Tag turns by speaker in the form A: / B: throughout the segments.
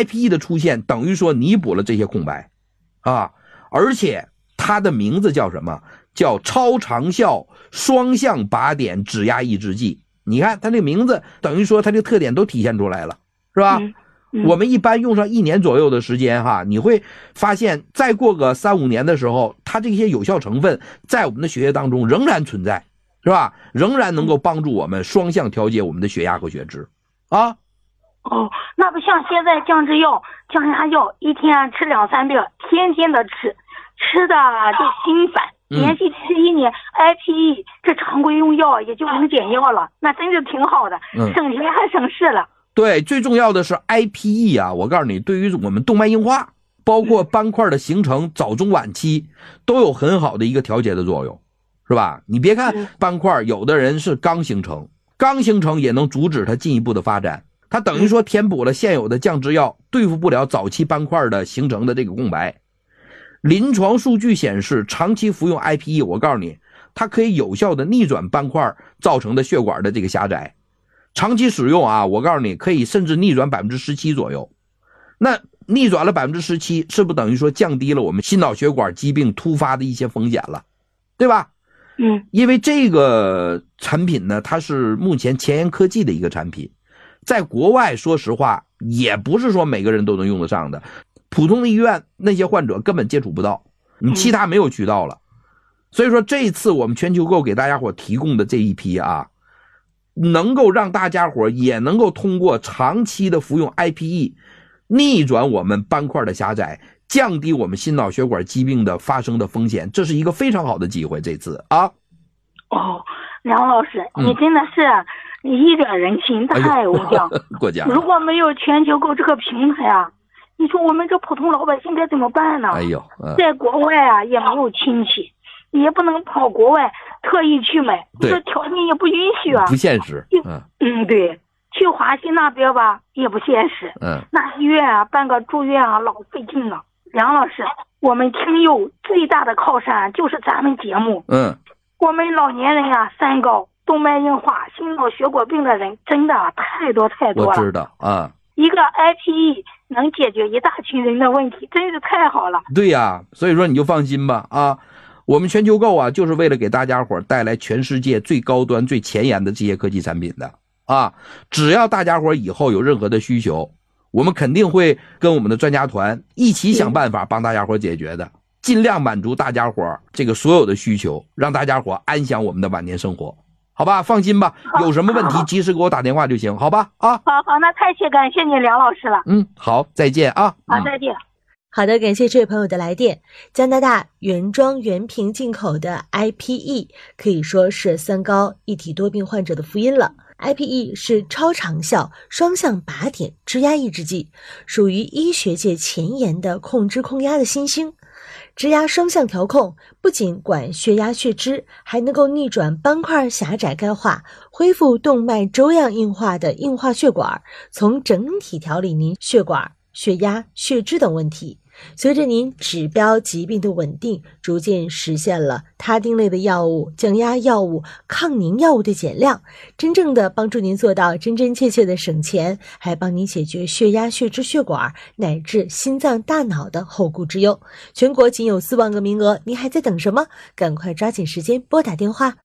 A: IPE 的出现等于说弥补了这些空白啊，而且它的名字叫什么？叫超长效双向靶点指压抑制剂。你看它这个名字等于说它这个特点都体现出来了，是吧？我们一般用上1年左右的时间哈，你会发现再过个3-5年的时候，它这些有效成分在我们的血液当中仍然存在，是吧？仍然能够帮助我们双向调节我们的血压和血脂啊。
B: 那不像现在降脂药、降压药一天吃2-3遍，天天的吃的就心烦，连续吃1年，IPE 这常规用药也就能减药了，那真是挺好的，省钱还省事了。
A: 对，最重要的是 IPE 啊，我告诉你，对于我们动脉硬化，包括斑块的形成早中晚期都有很好的一个调节的作用，是吧？你别看斑块有的人是刚形成也能阻止它进一步的发展，它等于说填补了现有的降脂药对付不了早期斑块的形成的这个空白。临床数据显示，长期服用 IPE， 我告诉你，它可以有效的逆转斑块造成的血管的这个狭窄。长期使用啊，我告诉你，可以甚至逆转 17% 左右。那逆转了 17%， 是不是等于说降低了我们心脑血管疾病突发的一些风险了，对吧？因为这个产品呢，它是目前前沿科技的一个产品，在国外说实话也不是说每个人都能用得上的，普通的医院那些患者根本接触不到，你其他没有渠道了。所以说这一次我们全球购给大家伙提供的这一批啊，能够让大家伙也能够通过长期的服用 IPE 逆转我们斑块的狭窄，降低我们心脑血管疾病的发生的风险，这是一个非常好的机会。这次啊，
B: 梁老师，你真的是一转人心，太无疆。
A: 过奖。
B: 如果没有全球购这个平台啊，你说我们这普通老百姓该怎么办呢？在国外啊也没有亲戚，也不能跑国外特意去买，这条件也不允许啊，
A: 不现实。
B: 对，去华西那边吧也不现实。那医院啊办个住院啊老费劲了。梁老师，我们听友最大的靠山就是咱们节目。我们老年人啊三高、动脉硬化、心脑血管病的人真的太多了。
A: 我知道啊。
B: 一个 IPE 能解决一大群人的问题，真是太好了。
A: 对呀，所以说你就放心吧啊。我们全球购啊，就是为了给大家伙带来全世界最高端、最前沿的这些科技产品的啊。只要大家伙以后有任何的需求，我们肯定会跟我们的专家团一起想办法帮大家伙解决的，尽量满足大家伙这个所有的需求，让大家伙安享我们的晚年生活，好吧？放心吧，有什么问题及时给我打电话就行，好吧？啊，
B: 好，那太感谢你梁老师了。
A: 好，再见啊。
B: 好，再见。
C: 好的，感谢这位朋友的来电。加拿大原装原瓶进口的 IPE 可以说是三高一体多病患者的福音了。IPE 是超长效双向靶点支压抑制剂，属于医学界前沿的控脂控压的新星。支压双向调控不仅管血压血脂，还能够逆转斑块狭窄钙化，恢复动脉粥样硬化的硬化血管，从整体调理您血管、血压、血脂等问题。随着您指标疾病的稳定，逐渐实现了他汀类的药物、降压药物、抗凝药物的减量，真正的帮助您做到真真切切的省钱，还帮您解决血压、血脂、血管乃至心脏、大脑的后顾之忧。全国仅有4万个名额，您还在等什么？赶快抓紧时间拨打电话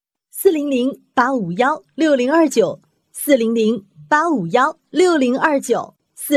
C: 400-851-6029 400-851-6029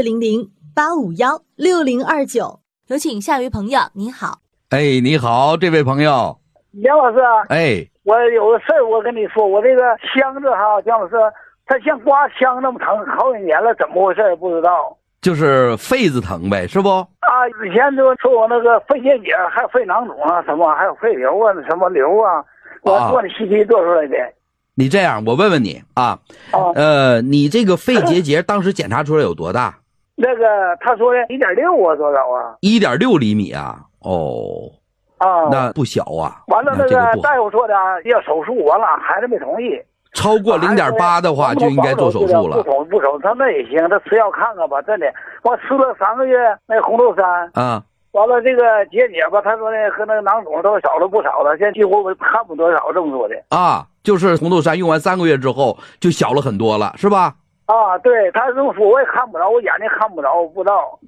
C: 400-851-6029。有请下一位朋友，您好。
A: 你好，这位朋友。
D: 梁老师啊，我有个事儿，我跟你说，我这个箱子哈，姜老师，它像刮枪那么疼，好几年了，怎么回事不知道。
A: 就是肺子疼呗，是不？
D: 以前都说我那个肺结节，还有肺囊肿啊，什么还有肺瘤啊，什么瘤啊，我做的CT做出来的。
A: 你这样，我问问你啊，你这个肺结节当时检查出来有多大？
D: 那个他说的1.6啊，多少啊
A: ？1.6厘米啊？那不小啊。
D: 完了，那个大夫说的要手术，完了孩子没同意。
A: 超过0.8的话就应该做手术了。
D: 不手术，他那也行，他吃药看看吧，真的。我吃了3个月那红豆杉
A: 啊，
D: 完了这个结节吧，他说呢和那个囊肿都少了不少了，现在几乎看不多少，这么说的。
A: 就是红豆杉用完3个月之后就小了很多了，是吧？
D: 对，他这么说我也看不着，我眼睛看不着，我不知道。